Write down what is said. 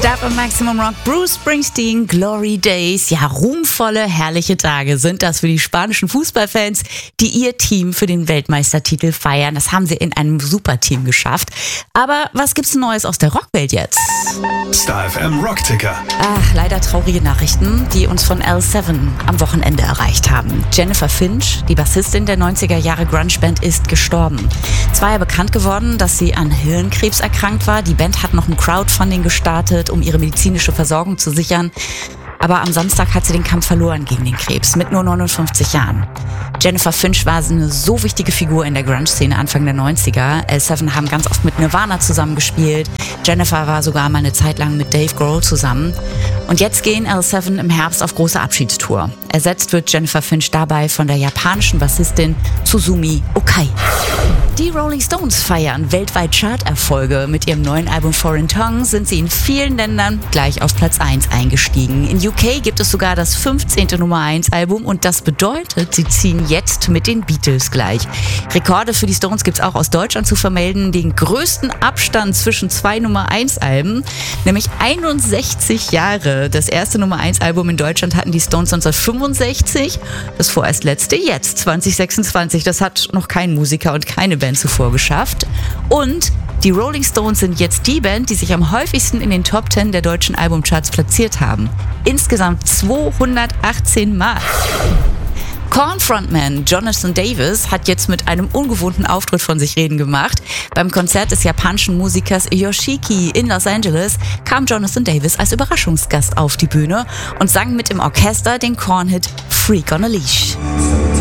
Stab im Maximum Rock, Bruce Springsteen, Glory Days. Ja, ruhmvolle, herrliche Tage sind das für die spanischen Fußballfans, die ihr Team für den Weltmeistertitel feiern. Das haben sie in einem Superteam geschafft. Aber was gibt's Neues aus der Rockwelt jetzt? Star FM Rockticker. Ach, leider traurige Nachrichten, die uns von L7 am Wochenende erreicht haben. Jennifer Finch, die Bassistin der 90er Jahre Grunge-Band, ist gestorben. Es war ja bekannt geworden, dass sie an Hirnkrebs erkrankt war. Die Band hat noch ein Crowdfunding gestartet, um ihre medizinische Versorgung zu sichern. Aber am Samstag hat sie den Kampf verloren gegen den Krebs mit nur 59 Jahren. Jennifer Finch war eine so wichtige Figur in der Grunge-Szene Anfang der 90er. L7 haben ganz oft mit Nirvana zusammengespielt. Jennifer war sogar mal eine Zeit lang mit Dave Grohl zusammen. Und jetzt gehen L7 im Herbst auf große Abschiedstour. Ersetzt wird Jennifer Finch dabei von der japanischen Bassistin Tsuzumi Okai. Die Rolling Stones feiern weltweit Charterfolge. Mit ihrem neuen Album Foreign Tongue sind sie in vielen Ländern gleich auf Platz 1 eingestiegen. In UK gibt es sogar das 15. Nummer 1 Album und das bedeutet, sie ziehen jetzt mit den Beatles gleich. Rekorde für die Stones gibt es auch aus Deutschland zu vermelden. Den größten Abstand zwischen zwei Nummer 1 Alben, nämlich 61 Jahre. Das erste Nummer 1 Album in Deutschland hatten die Stones 1965, das vorerst letzte jetzt 2026. Das hat noch kein Musiker und keine Band zuvor geschafft. Und die Rolling Stones sind jetzt die Band, die sich am häufigsten in den Top 10 der deutschen Albumcharts platziert haben. Insgesamt 218 Mal. Korn-Frontman Jonathan Davis hat jetzt mit einem ungewohnten Auftritt von sich reden gemacht. Beim Konzert des japanischen Musikers Yoshiki in Los Angeles kam Jonathan Davis als Überraschungsgast auf die Bühne und sang mit dem Orchester den Korn-Hit Freak on a Leash.